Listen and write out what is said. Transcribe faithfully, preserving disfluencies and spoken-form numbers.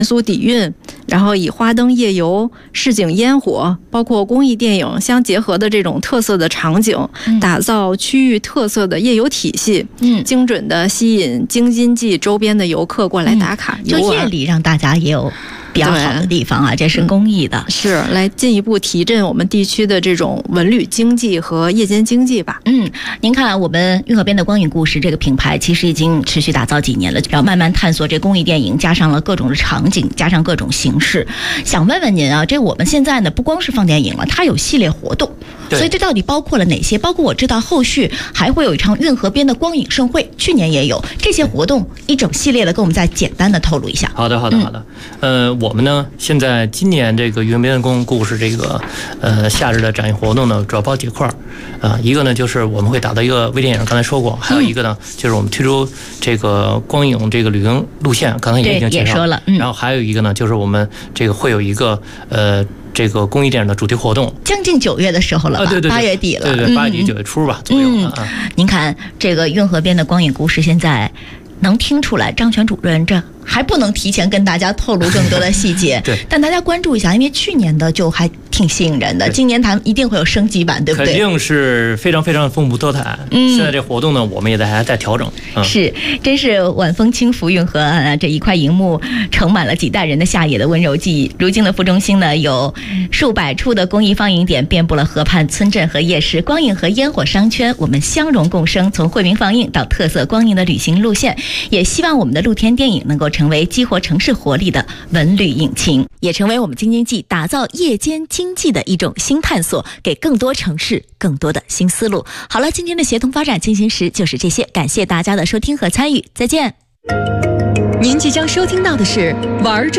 元素底蕴，然后以花灯夜游、市井烟火，包括公益电影相结合的这种特色的场景， 嗯、 打造区域特色的夜游体系， 嗯， 精准的吸引京津冀周边的游客过来打卡游玩、 嗯、就夜里让大家也有比较好的地方啊，这是公益的、 嗯，是来进一步提振我们地区的这种文旅经济和夜间经济吧。 嗯，您看我们运河边的光影故事这个品牌其实已经持续打造几年了，然后慢慢探索这公益电影，加上了各种的场景，加上各种形式。想问问您啊，这我们现在呢不光是放电影了，它有系列活动，所以这到底包括了哪些？包括我知道后续还会有一场运河边的光影盛会，去年也有这些活动，一整系列的，跟我们再简单的透露一下。 好的，好的，好的。嗯、呃，我们呢现在今年这个运河边的公益故事这个呃夏日的展映活动呢，主要包几块儿啊、呃，一个呢就是我们会打造一个微电影，刚才说过，还有一个呢、嗯、就是我们推出这个光影这个旅行路线，刚才也已经介绍了。嗯、 然后还有一个呢就是我们这个会有一个呃。这个公益电影的主题活动， 将近九月的时候了吧？ 啊、对对对， 八月底了， 对对，八月底九月初吧、嗯、左右、 嗯啊。您看这个运河边的光影故事，现在能听出来，张全主任这还不能提前跟大家透露更多的细节， 对， 但大家关注一下，因为去年的就还挺吸引人的，今年它一定会有升级版，对不对？ 肯定是非常非常丰富多彩。嗯，现在这活动呢，我们也在还在调整。嗯、 是，真是晚风轻拂运河啊，这一块荧幕盛满了几代人的夏夜的温柔记忆。如今的副中心呢，有数百处的公益放映点，遍布了河畔、村镇和夜市，光影和烟火商圈，我们相融共生。从惠民放映到特色光影的旅行路线，也希望我们的露天电影能够成为激活城市活力的文旅引擎，也成为我们京津冀打造夜间经济的一种新探索，给更多城市更多的新思路。好了，今天的协同发展进行时就是这些，感谢大家的收听和参与，再见。 您即将收听到的是玩转